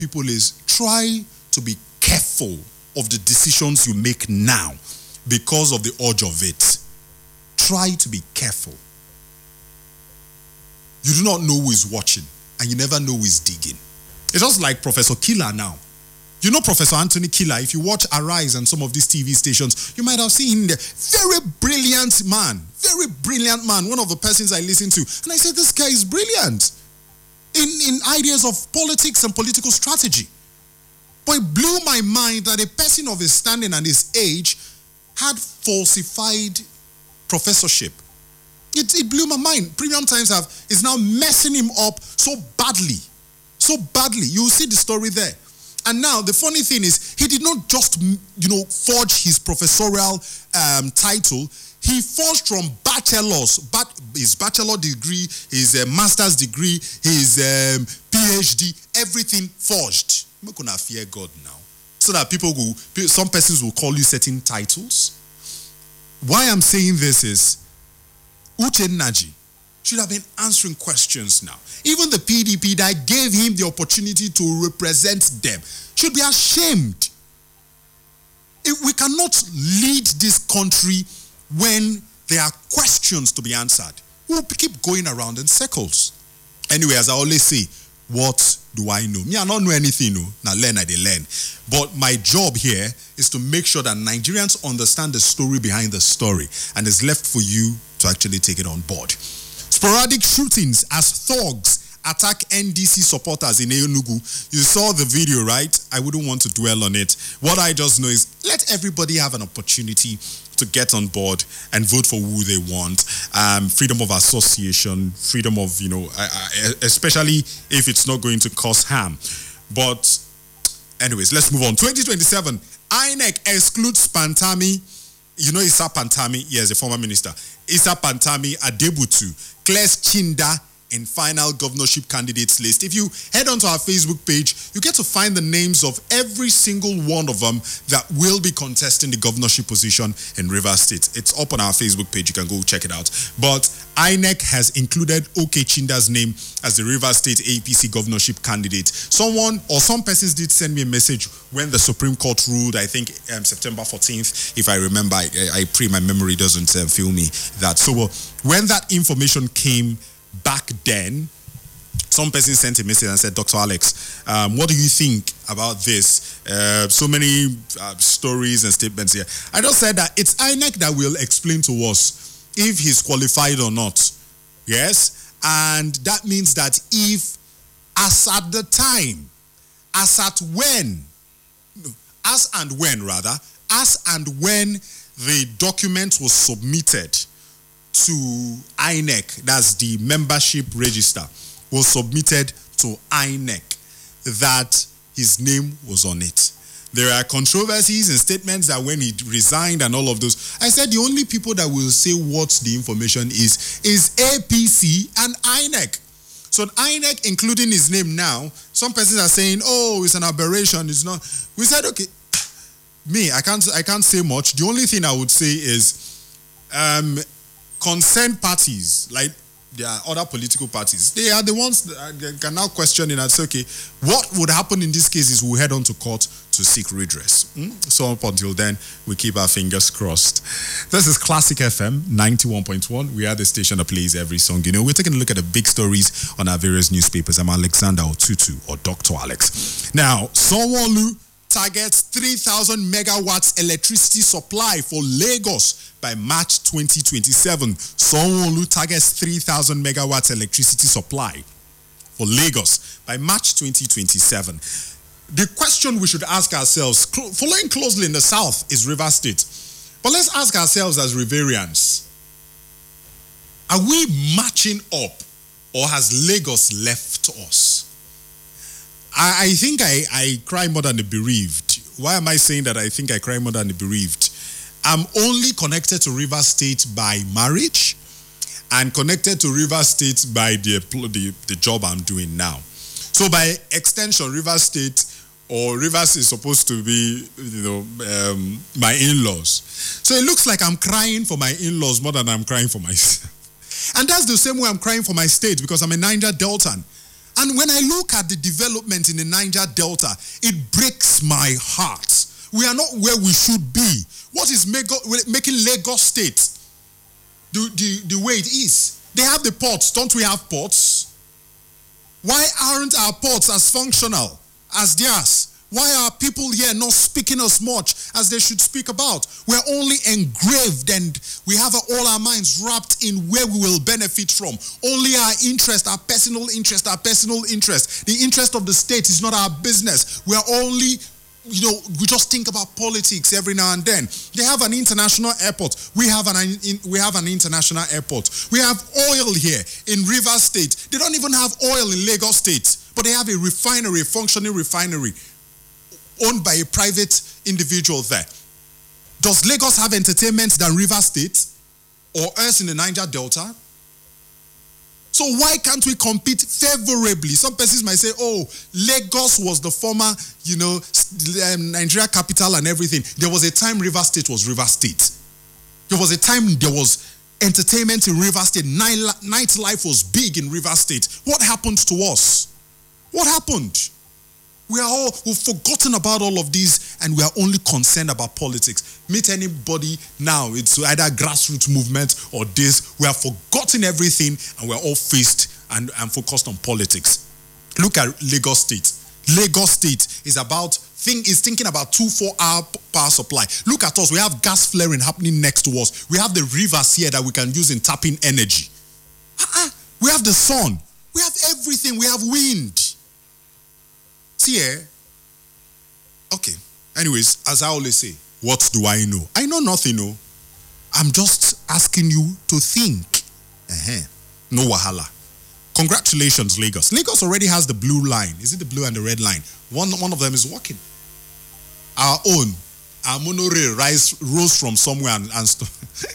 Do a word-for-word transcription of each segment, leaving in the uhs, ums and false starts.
people is try to be careful of the decisions you make now because of the urge of it. Try to be careful. You do not know who is watching, and you never know who is digging. It's just like Professor Killer now. You know Professor Anthony Killer. If you watch Arise and some of these T V stations, you might have seen him there. Very brilliant man. Very brilliant man. One of the persons I listen to. And I said, this guy is brilliant in, in ideas of politics and political strategy. But it blew my mind that a person of his standing and his age had falsified professorship. It, it blew my mind. Premium Times have is now messing him up so badly. So badly. You'll see the story there. And now the funny thing is, he did not just, you know, forge his professorial um, title. He forged from bachelor's, but his bachelor degree, his uh, master's degree, his um, PhD, everything forged. I'm gonna fear God now, so that people will, some persons will call you certain titles. Why I'm saying this is, Uche Naji should have been answering questions now. Even the P D P that gave him the opportunity to represent them should be ashamed. If we cannot lead this country when there are questions to be answered, we'll keep going around in circles. Anyway, as I always say, what do I know? Me, I don't know anything. No. Now learn, I they learn. But my job here is to make sure that Nigerians understand the story behind the story, and it's left for you to actually take it on board. Sporadic shootings as thugs attack N D C supporters in Enugu. You saw the video, right? I wouldn't want to dwell on it. What I just know is let everybody have an opportunity to get on board and vote for who they want. Um, freedom of association, freedom of, you know, uh, especially if it's not going to cause harm. But anyways, let's move on. twenty twenty-seven, I N E C excludes Pantami. You know Issa Pantami? Yes, the former minister. Issa Pantami Adebutu clears Chinda in final governorship candidates list. If you head onto our Facebook page, you get to find the names of every single one of them that will be contesting the governorship position in Rivers State. It's up on our Facebook page. You can go check it out. But I N E C has included OK Chinda's name as the Rivers State A P C governorship candidate. Someone or some persons did send me a message when the Supreme Court ruled, I think um, September fourteenth, if I remember. I, I pray my memory doesn't uh, fail me that. So uh, when that information came back then, some person sent a message and said, Doctor Alex, um, what do you think about this? Uh, so many uh, stories and statements here. I just said that it's I N E C that will explain to us if he's qualified or not. Yes? And that means that if, as at the time, as at when, as and when rather, as and when the document was submitted to I N E C, that's the membership register, was submitted to I N E C, that his name was on it. There are controversies and statements that when he resigned and all of those, I said the only people that will say what the information is, is A P C and I N E C. So I N E C including his name now, some persons are saying, oh, it's an aberration, it's not. We said, okay, me, I can't, I can't say much. The only thing I would say is, um, concerned parties, like there are other political parties, they are the ones that can now question it and say, okay, what would happen in this case is we'll head on to court to seek redress. Mm? So up until then, we keep our fingers crossed. This is Classic F M ninety-one point one. We are the station that plays every song. You know, we're taking a look at the big stories on our various newspapers. I'm Alexander Otutu, or Doctor Alex. Now, Sanwo-Olu targets three thousand megawatts electricity supply for Lagos by March twenty twenty-seven. Sanwo-Olu targets three thousand megawatts electricity supply for Lagos by March twenty twenty-seven. The question we should ask ourselves, following closely in the south, is Rivers State. But let's ask ourselves as Riverians, are we marching up, or has Lagos left us? I, I think I, I cry more than the bereaved. Why am I saying that I think I cry more than the bereaved? I'm only connected to Rivers State by marriage and connected to Rivers State by the, the, the job I'm doing now. So by extension, Rivers State or Rivers is supposed to be, you know, um, my in-laws. So it looks like I'm crying for my in-laws more than I'm crying for myself. And that's the same way I'm crying for my state, because I'm a Niger Deltan. And when I look at the development in the Niger Delta, it breaks my heart. We are not where we should be. What is making Lagos State the, the, the way it is? They have the ports. Don't we have ports? Why aren't our ports as functional as theirs? Why are people here not speaking as much as they should speak about? We're only engraved and we have all our minds wrapped in where we will benefit from. Only our interest, our personal interest, our personal interest. The interest of the state is not our business. We're only, you know, we just think about politics every now and then. They have an international airport. We have an, we have an international airport. We have oil here in Rivers State. They don't even have oil in Lagos State, but they have a refinery, a functioning refinery, owned by a private individual there. Does Lagos have entertainment than Rivers State or else in the Niger Delta? So why can't we compete favorably? Some persons might say, oh, Lagos was the former, you know, um, Nigeria capital and everything. There was a time Rivers State was Rivers State. There was a time there was entertainment in Rivers State. Night, nightlife was big in Rivers State. What happened to us? What happened? We are all, we've forgotten about all of these and we are only concerned about politics. Meet anybody now, it's either grassroots movement or this. We have forgotten everything and we're all faced and, and focused on politics. Look at Lagos State. Lagos State is about, think, is thinking about two, four hour power supply. Look at us, we have gas flaring happening next to us. We have the rivers here that we can use in tapping energy. Uh-uh. We have the sun. We have everything. We have wind. See here. Okay. Anyways, as I always say, what do I know? I know nothing, no. I'm just asking you to think. Uh-huh. No wahala. Congratulations, Lagos. Lagos already has the blue line. Is it the blue and the red line? One, one of them is working. Our own, our monorail rise, rose from somewhere and, and st-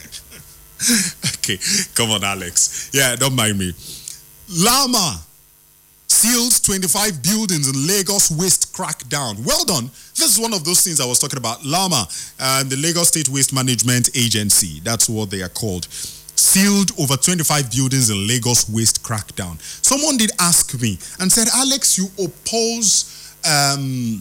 Okay, come on, Alex. Yeah, don't mind me. Lama seals twenty-five buildings in Lagos waste crackdown. Well done. This is one of those things I was talking about. Lama and the Lagos State Waste Management Agency. That's what they are called. Sealed over twenty-five buildings in Lagos waste crackdown. Someone did ask me and said, Alex, you oppose um,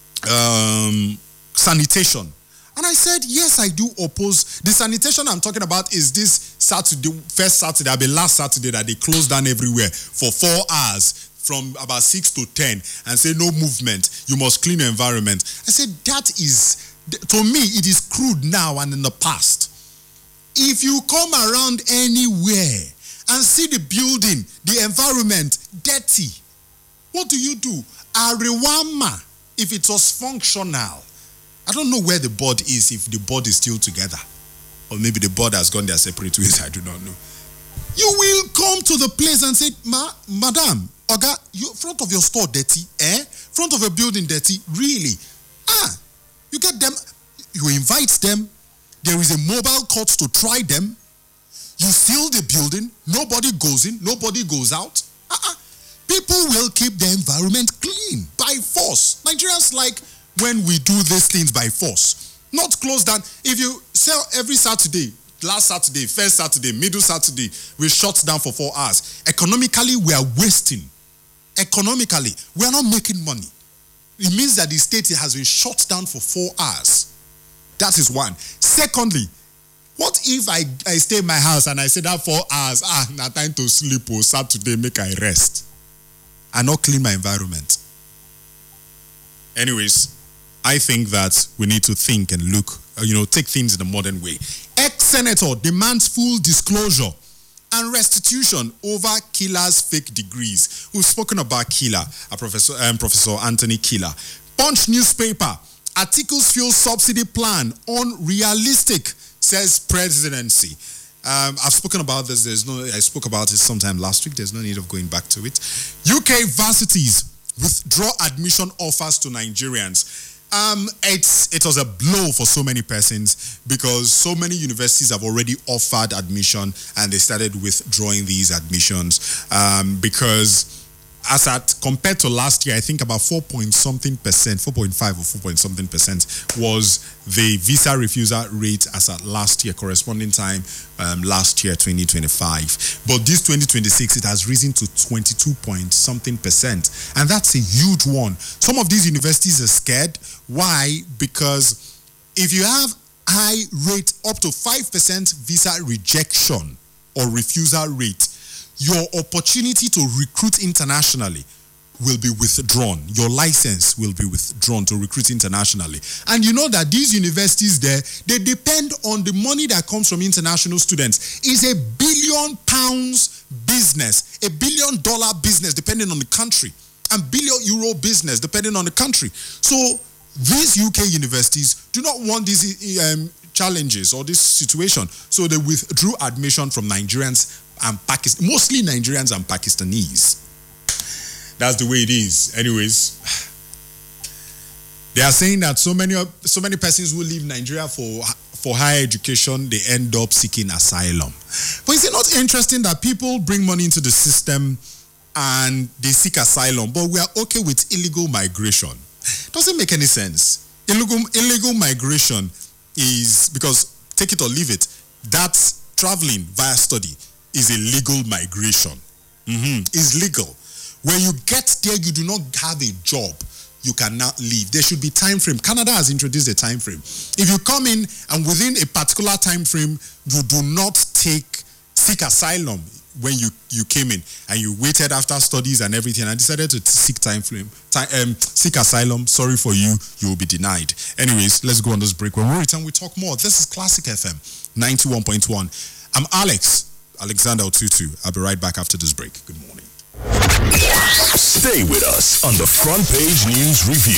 um, sanitation. And I said, yes, I do oppose. The sanitation I'm talking about is this Saturday, first Saturday, I mean last Saturday that they closed down everywhere for four hours from about six to ten and say no movement, you must clean the environment. I said, that is, to me, it is crude now and in the past. If you come around anywhere and see the building, the environment dirty, what do you do? Ariwama, if it was functional. I don't know where the board is, if the board is still together. Or maybe the board has gone their separate ways, I do not know. You will come to the place and say, Ma, Madam, Oga, you, front of your store dirty, eh? Front of your building dirty, really? Ah, you get them, you invite them, there is a mobile court to try them, you seal the building, nobody goes in, nobody goes out. Uh-uh. People will keep the environment clean by force. Nigerians like when we do these things by force. Not close down. If you sell every Saturday, last Saturday, first Saturday, middle Saturday, we shut down for four hours. Economically, we are wasting. Economically, we are not making money. It means that the state has been shut down for four hours. That is one. Secondly, what if I, I stay in my house and I say that four hours, ah, now time to sleep or Saturday, make I rest. I not clean my environment. Anyways, I think that we need to think and look, you know, take things in a modern way. Ex-senator demands full disclosure and restitution over Killer's fake degrees. We've spoken about Killer, a professor, um, Professor Anthony Killer. Punch newspaper, articles fuel subsidy plan unrealistic, says presidency. Um, I've spoken about this. There's no. I spoke about it sometime last week. There's no need of going back to it. U K varsities withdraw admission offers to Nigerians. Um, it's it was a blow for so many persons because so many universities have already offered admission and they started withdrawing these admissions um, because as at compared to last year, I think about four point something percent, four point five or four point something percent was the visa refusal rate as at last year, corresponding time um, last year, twenty twenty-five. But this twenty twenty-six, it has risen to twenty-two point something percent. And that's a huge one. Some of these universities are scared. Why? Because if you have high rate, up to five percent visa rejection or refusal rate, your opportunity to recruit internationally will be withdrawn. Your license will be withdrawn to recruit internationally. And you know that these universities there, they depend on the money that comes from international students. It's a billion pounds business, a billion dollar business depending on the country, and billion euro business depending on the country. So these U K universities do not want these um, challenges or this situation. So they withdrew admission from Nigerians and Pakistan, mostly Nigerians and Pakistanis. That's the way it is. Anyways, they are saying that so many so many persons who leave Nigeria for for higher education, they end up seeking asylum. But is it not interesting that people bring money into the system and they seek asylum, but we are okay with illegal migration? Doesn't make any sense. Illegal illegal migration is, because take it or leave it, that's traveling via study is a legal migration. Mm-hmm. It's legal. When you get there, you do not have a job, you cannot leave. There should be time frame. Canada has introduced a time frame. If you come in and within a particular time frame, you do not take seek asylum when you, you came in and you waited after studies and everything and decided to seek time frame, time, um, seek asylum, sorry for you, you will be denied. Anyways, let's go on this break. When we return, we talk more. This is Classic F M ninety-one point one. I'm Alex, Alexander Otutu. I'll be right back after this break. Good morning. Stay with us on the Front Page News Review.